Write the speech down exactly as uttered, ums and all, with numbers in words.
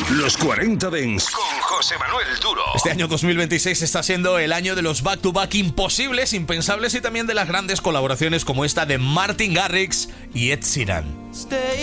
Los cuarenta Dance con José Manuel Duro. Este año dos mil veintiséis está siendo el año de los back-to-back imposibles, impensables y también de las grandes colaboraciones como esta de Martin Garrix y Ed Sheeran. Stay